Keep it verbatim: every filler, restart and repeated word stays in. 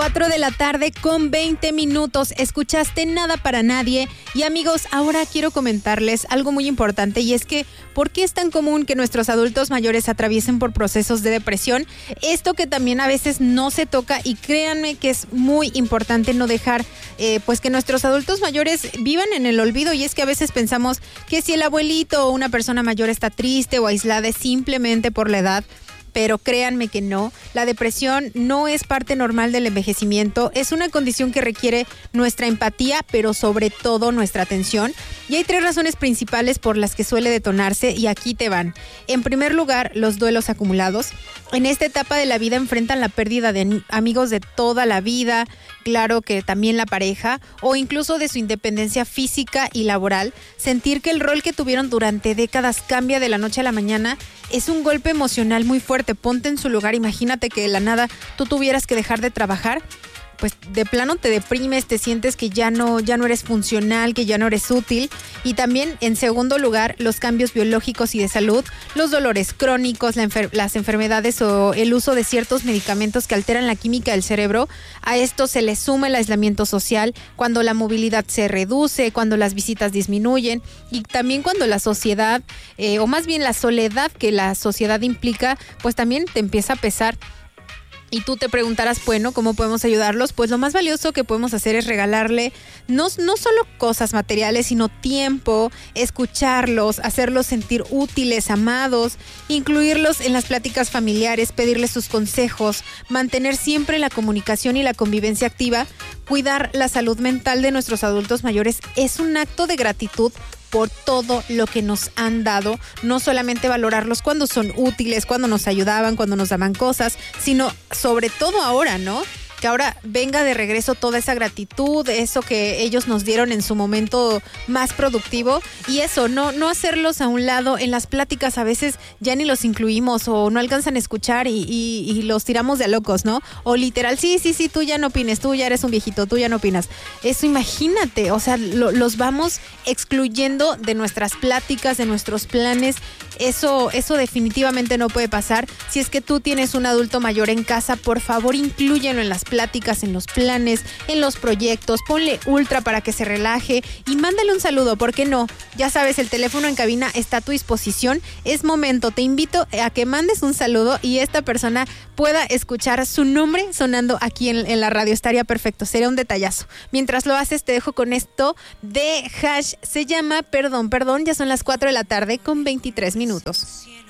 cuatro de la tarde con veinte minutos. Escuchaste Nada para Nadie. Y amigos, ahora quiero comentarles algo muy importante, y es que ¿por qué es tan común que nuestros adultos mayores atraviesen por procesos de depresión? Esto que también a veces no se toca, y créanme que es muy importante no dejar eh, pues que nuestros adultos mayores vivan en el olvido. Y es que a veces pensamos que si el abuelito o una persona mayor está triste o aislada es simplemente por la edad. Pero créanme que no, la depresión no es parte normal del envejecimiento, es una condición que requiere nuestra empatía, pero sobre todo nuestra atención. Y hay tres razones principales por las que suele detonarse, y aquí te van. En primer lugar, los duelos acumulados. En esta etapa de la vida enfrentan la pérdida de amigos de toda la vida, claro que también la pareja, o incluso de su independencia física y laboral. Sentir que el rol que tuvieron durante décadas cambia de la noche a la mañana es un golpe emocional muy fuerte. Ponte en su lugar, imagínate que de la nada tú tuvieras que dejar de trabajar, pues de plano te deprimes, te sientes que ya no, ya no eres funcional, que ya no eres útil. Y también, en segundo lugar, los cambios biológicos y de salud, los dolores crónicos, la enfer- las enfermedades o el uso de ciertos medicamentos que alteran la química del cerebro. A esto se le suma el aislamiento social, cuando la movilidad se reduce, cuando las visitas disminuyen, y también cuando la sociedad, eh, o más bien la soledad que la sociedad implica, pues también te empieza a pesar. Y tú te preguntarás, bueno, ¿cómo podemos ayudarlos? Pues lo más valioso que podemos hacer es regalarle no, no solo cosas materiales, sino tiempo, escucharlos, hacerlos sentir útiles, amados, incluirlos en las pláticas familiares, pedirles sus consejos, mantener siempre la comunicación y la convivencia activa. Cuidar la salud mental de nuestros adultos mayores es un acto de gratitud por todo lo que nos han dado, no solamente valorarlos cuando son útiles, cuando nos ayudaban, cuando nos daban cosas, sino sobre todo ahora, ¿no? Que ahora venga de regreso toda esa gratitud, eso que ellos nos dieron en su momento más productivo, y eso, no, no hacerlos a un lado. En las pláticas a veces ya ni los incluimos o no alcanzan a escuchar y, y, y los tiramos de a locos, ¿no? O literal, sí, sí, sí, tú ya no opines, tú ya eres un viejito, tú ya no opinas. Eso, imagínate, o sea, lo, los vamos excluyendo de nuestras pláticas, de nuestros planes. Eso, eso definitivamente no puede pasar. Si es que tú tienes un adulto mayor en casa, por favor, inclúyelo en las pláticas, en los planes, en los proyectos. Ponle ultra para que se relaje y mándale un saludo, ¿por qué no? Ya sabes, el teléfono en cabina está a tu disposición. Es momento, te invito a que mandes un saludo y esta persona pueda escuchar su nombre sonando aquí en, en la radio. Estaría perfecto, sería un detallazo. Mientras lo haces, te dejo con esto de Hash. Se llama Perdón, Perdón. Ya son las cuatro de la tarde con veintitrés minutos.